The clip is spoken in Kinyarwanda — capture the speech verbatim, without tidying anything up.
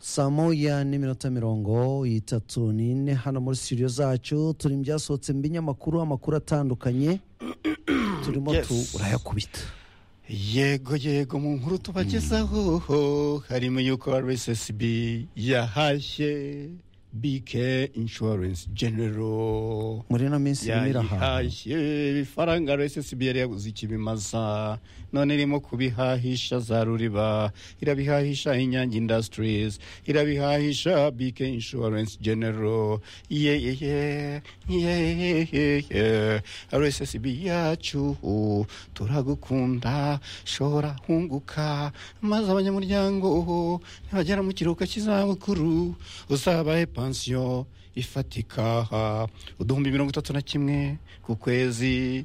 saa moya n'iminota mirongo itatu n'ine hano muri studio zacu turi mu byasohotse mu binyamakuru amakuru atandukanye turimo Yes. turayakubita. yego yego mu nkuru tubagezaho harimo yuko R S S B yahashye B K Insurance General muri ino minsi irimo irahaha yahashye ibifaranga R S S B yari yaguze ikibimaza none irimo kubihahisha za Ruriba, irabihahisha Inyange Industries, irabihahisha B K Insurance General. ye ye ye ye ye ye R S S B yacu turagukunda, shora hunguka maze abanyamuryango ntibagera mu kiruhuko cy'izabukuru uzabahe pansiyo ifatika uduhumbi mirongo itatu na kimwe ku kwezi